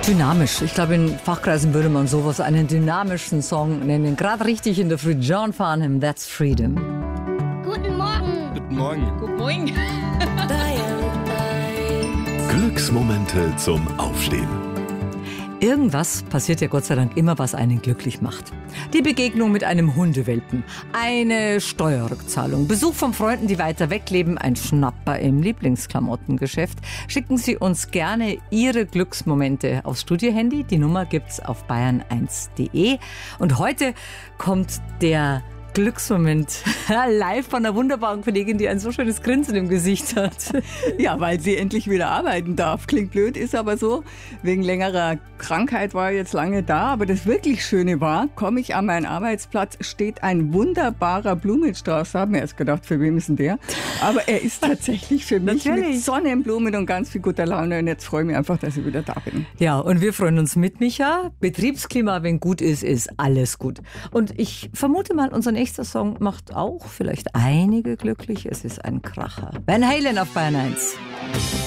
Dynamisch. Ich glaube, in Fachkreisen würde man sowas einen dynamischen Song nennen. Gerade richtig in der Früh. John Farnham, That's Freedom. Guten Morgen. Guten Morgen. Guten Morgen. Glücksmomente zum Aufstehen. Irgendwas passiert ja Gott sei Dank immer, was einen glücklich macht. Die Begegnung mit einem Hundewelpen, eine Steuerrückzahlung, Besuch von Freunden, die weiter weg leben, ein Schnapper im Lieblingsklamottengeschäft. Schicken Sie uns gerne Ihre Glücksmomente aufs Studiohandy. Die Nummer gibt's auf bayern1.de. Und heute kommt der Glücksmoment live von einer wunderbaren Kollegin, die ein so schönes Grinsen im Gesicht hat. Ja, weil sie endlich wieder arbeiten darf. Klingt blöd, ist aber so. Wegen längerer Krankheit war jetzt lange da. Aber das wirklich Schöne war, komme ich an meinen Arbeitsplatz, steht ein wunderbarer Blumenstrauß. Da haben wir erst gedacht, für wem ist denn der? Aber er ist tatsächlich für mich mit Sonnenblumen und ganz viel guter Laune. Und jetzt freue ich mich einfach, dass ich wieder da bin. Ja, und wir freuen uns mit Micha. Betriebsklima, wenn gut ist, ist alles gut. Und ich vermute mal, unser nächster Song macht auch vielleicht einige glücklich. Es ist ein Kracher. Van Halen auf Bayern 1.